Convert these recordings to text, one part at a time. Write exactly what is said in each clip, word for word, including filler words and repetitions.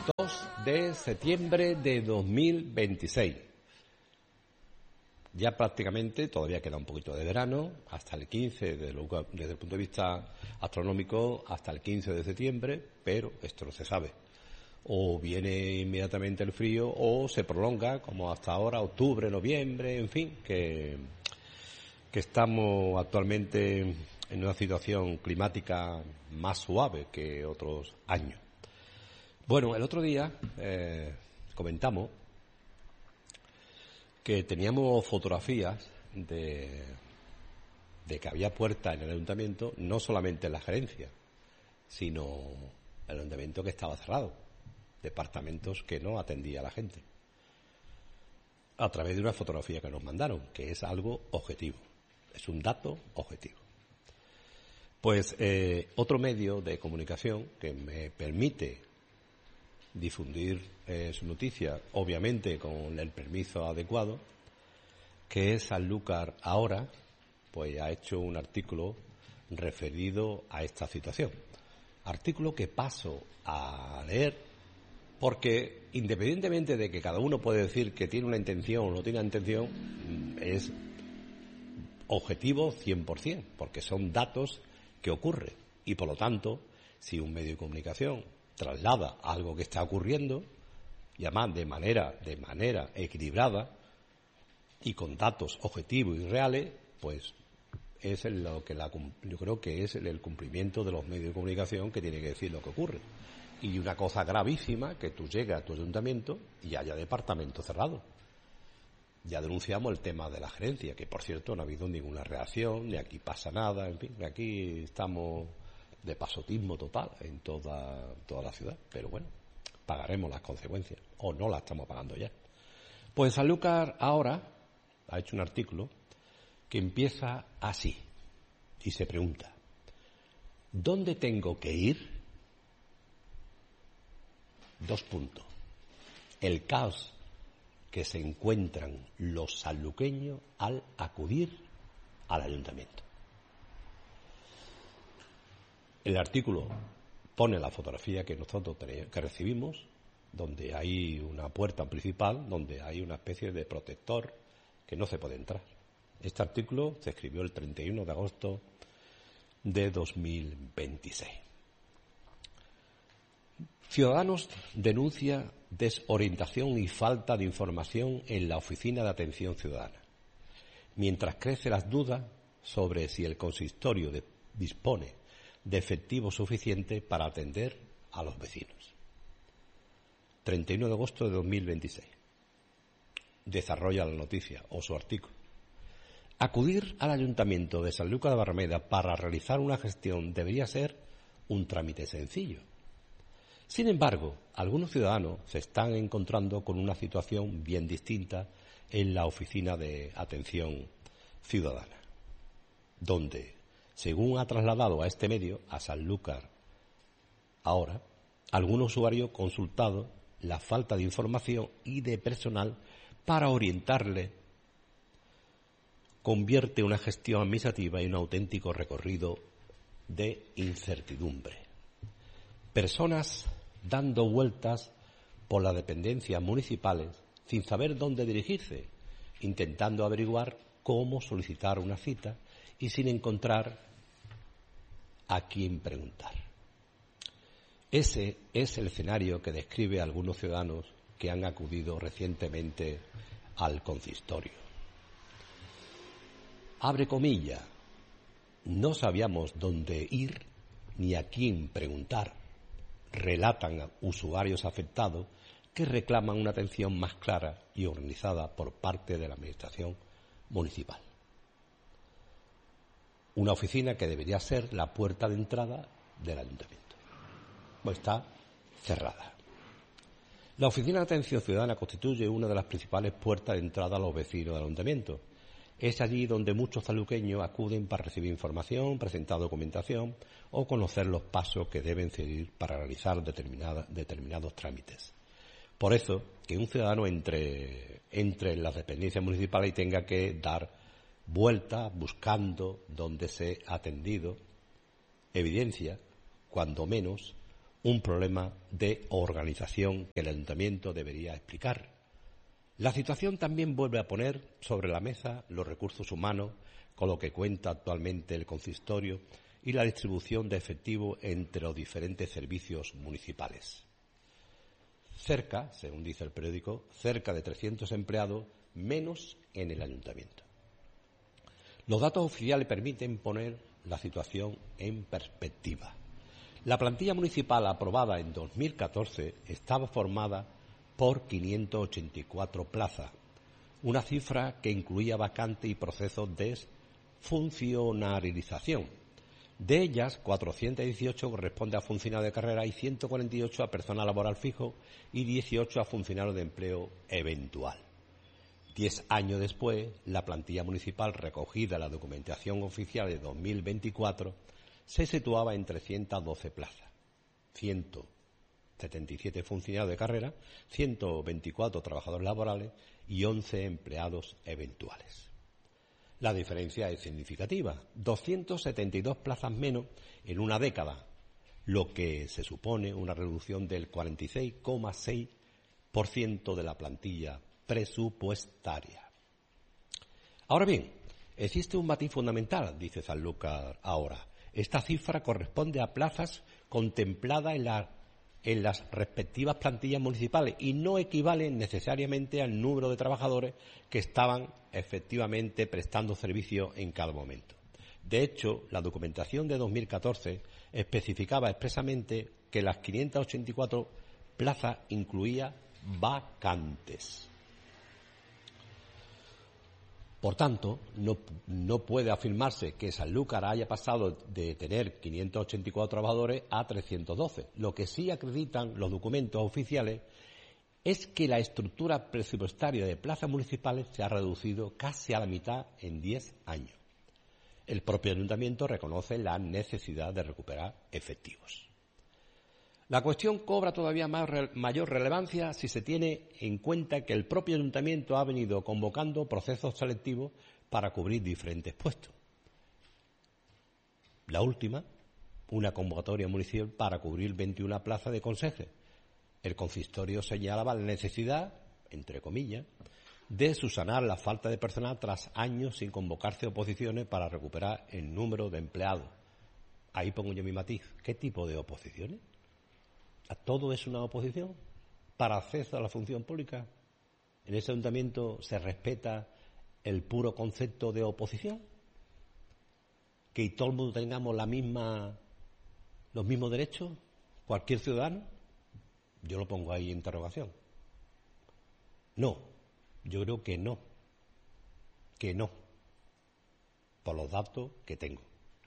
dos de septiembre de dos mil veintiséis. Ya prácticamente, todavía queda un poquito de verano, hasta el quince, desde el punto de vista astronómico, hasta el quince de septiembre, pero esto no se sabe. O viene inmediatamente el frío o se prolonga, como hasta ahora, octubre, noviembre, en fin, que, que estamos actualmente en una situación climática más suave que otros años. Bueno, el otro día eh, comentamos que teníamos fotografías de, de que había puertas en el ayuntamiento, no solamente en la gerencia, sino el ayuntamiento que estaba cerrado, departamentos que no atendía a la gente, a través de una fotografía que nos mandaron, que es algo objetivo, es un dato objetivo. Pues eh, otro medio de comunicación que me permite difundir eh, su noticia, obviamente con el permiso adecuado, que es Sanlúcar Ahora, pues ha hecho un artículo referido a esta situación. Artículo que paso a leer porque, independientemente de que cada uno puede decir que tiene una intención o no tiene una intención, es objetivo cien por ciento, porque son datos que ocurren. Y, por lo tanto, si un medio de comunicación traslada algo que está ocurriendo, y además de manera, de manera equilibrada y con datos objetivos y reales, pues es lo que la, yo creo que es el cumplimiento de los medios de comunicación que tiene que decir lo que ocurre. Y una cosa gravísima, que tú llegas a tu ayuntamiento y haya departamento cerrado. Ya denunciamos el tema de la gerencia, que por cierto no ha habido ninguna reacción, ni aquí pasa nada, en fin, aquí estamos de pasotismo total en toda, toda la ciudad, pero bueno, pagaremos las consecuencias, o no las estamos pagando ya. Pues Sanlúcar Ahora ha hecho un artículo que empieza así, y se pregunta: ¿dónde tengo que ir? Dos puntos. El caos que se encuentran los sanluqueños al acudir al ayuntamiento. El artículo pone la fotografía que nosotros tenemos, que recibimos, donde hay una puerta principal, donde hay una especie de protector que no se puede entrar. Este artículo se escribió el treinta y uno de agosto de dos mil veintiséis. Ciudadanos denuncia desorientación y falta de información en la Oficina de Atención Ciudadana, mientras crecen las dudas sobre si el consistorio de, dispone de efectivo suficiente para atender a los vecinos. treinta y uno de agosto de dos mil veintiséis. Desarrolla la noticia o su artículo. Acudir al Ayuntamiento de Sanlúcar de Barrameda para realizar una gestión debería ser un trámite sencillo. Sin embargo, algunos ciudadanos se están encontrando con una situación bien distinta en la Oficina de Atención Ciudadana, donde, según ha trasladado a este medio, a Sanlúcar Ahora, algunos usuarios consultados la falta de información y de personal para orientarle convierte una gestión administrativa en un auténtico recorrido de incertidumbre. Personas dando vueltas por las dependencias municipales sin saber dónde dirigirse, intentando averiguar cómo solicitar una cita y sin encontrar a quién preguntar. Ese es el escenario que describe algunos ciudadanos que han acudido recientemente al consistorio. Abre comillas, no sabíamos dónde ir ni a quién preguntar, relatan usuarios afectados que reclaman una atención más clara y organizada por parte de la Administración municipal. Una oficina que debería ser la puerta de entrada del ayuntamiento, pues está cerrada. La Oficina de Atención Ciudadana constituye una de las principales puertas de entrada a los vecinos del ayuntamiento. Es allí donde muchos sanluqueños acuden para recibir información, presentar documentación o conocer los pasos que deben seguir para realizar determinados trámites. Por eso, que un ciudadano entre, entre en las dependencias municipales y tenga que dar vueltas buscando dónde ser atendido, evidencia, cuando menos, un problema de organización que el ayuntamiento debería explicar. La situación también vuelve a poner sobre la mesa los recursos humanos con lo que cuenta actualmente el consistorio y la distribución de efectivo entre los diferentes servicios municipales. Cerca, según dice el periódico, cerca de trescientos empleados menos en el ayuntamiento. Los datos oficiales permiten poner la situación en perspectiva. La plantilla municipal aprobada en dos mil catorce estaba formada por quinientas ochenta y cuatro plazas, una cifra que incluía vacantes y procesos de funcionarización. De ellas, cuatrocientas dieciocho corresponde a funcionarios de carrera y ciento cuarenta y ocho a personal laboral fijo y dieciocho a funcionarios de empleo eventual. Diez años después, la plantilla municipal recogida en la documentación oficial de dos mil veinticuatro se situaba en trescientas doce plazas, ciento setenta y siete funcionarios de carrera, ciento veinticuatro trabajadores laborales y once empleados eventuales. La diferencia es significativa, doscientas setenta y dos plazas menos en una década, lo que se supone una reducción del cuarenta y seis coma seis por ciento de la plantilla presupuestaria. Ahora bien, existe un matiz fundamental, dice Sanlúcar ahora. Esta cifra corresponde a plazas contempladas en, la, en las respectivas plantillas municipales y no equivale necesariamente al número de trabajadores que estaban efectivamente prestando servicio en cada momento. De hecho, la documentación de dos mil catorce especificaba expresamente que las quinientas ochenta y cuatro plazas incluía vacantes. Por tanto, no, no puede afirmarse que Sanlúcar haya pasado de tener quinientos ochenta y cuatro trabajadores a trescientos doce. Lo que sí acreditan los documentos oficiales es que la estructura presupuestaria de plazas municipales se ha reducido casi a la mitad en diez años. El propio ayuntamiento reconoce la necesidad de recuperar efectivos. La cuestión cobra todavía más, mayor relevancia si se tiene en cuenta que el propio ayuntamiento ha venido convocando procesos selectivos para cubrir diferentes puestos. La última, una convocatoria municipal para cubrir veintiuna plazas de conserje. El consistorio señalaba la necesidad, entre comillas, de subsanar la falta de personal tras años sin convocarse oposiciones para recuperar el número de empleados. Ahí pongo yo mi matiz. ¿Qué tipo de oposiciones? ¿Todo es una oposición para acceso a la función pública? ¿En ese ayuntamiento se respeta el puro concepto de oposición? ¿Que todo el mundo tengamos la misma, los mismos derechos? ¿Cualquier ciudadano? Yo lo pongo ahí en interrogación. No, yo creo que no, que no, por los datos que tengo.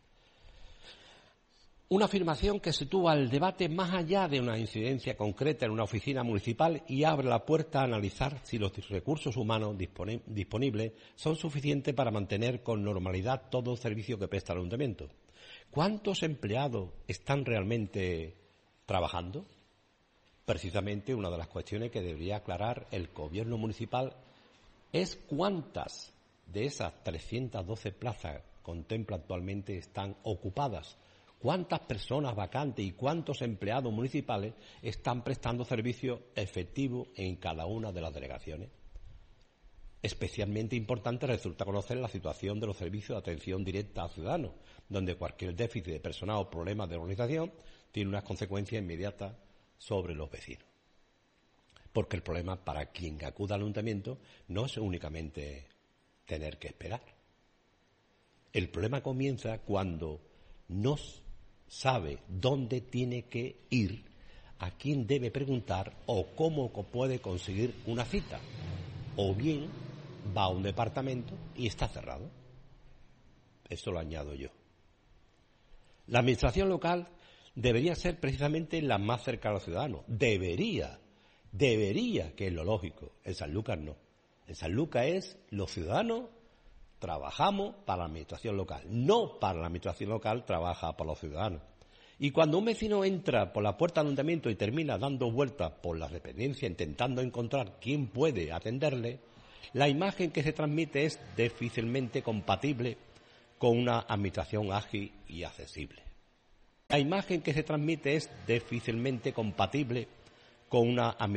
Una afirmación que sitúa el debate más allá de una incidencia concreta en una oficina municipal y abre la puerta a analizar si los recursos humanos disponibles son suficientes para mantener con normalidad todo el servicio que presta el ayuntamiento. ¿Cuántos empleados están realmente trabajando? Precisamente una de las cuestiones que debería aclarar el gobierno municipal es cuántas de esas trescientas doce plazas que contempla actualmente están ocupadas. ¿Cuántas personas vacantes y cuántos empleados municipales están prestando servicio efectivo en cada una de las delegaciones? Especialmente importante resulta conocer la situación de los servicios de atención directa a ciudadanos, donde cualquier déficit de personal o problemas de organización tiene unas consecuencias inmediatas sobre los vecinos. Porque el problema para quien acuda al ayuntamiento no es únicamente tener que esperar. El problema comienza cuando no sabe dónde tiene que ir, a quién debe preguntar o cómo puede conseguir una cita. O bien va a un departamento y está cerrado. Eso lo añado yo. La administración local debería ser precisamente la más cercana a los ciudadanos. Debería, debería, que es lo lógico. En Sanlúcar no. En Sanlúcar es los ciudadanos trabajamos para la administración local. No para la administración local trabaja para los ciudadanos. Y cuando un vecino entra por la puerta del ayuntamiento y termina dando vueltas por la dependencia intentando encontrar quién puede atenderle, la imagen que se transmite es difícilmente compatible con una administración ágil y accesible. La imagen que se transmite es difícilmente compatible con una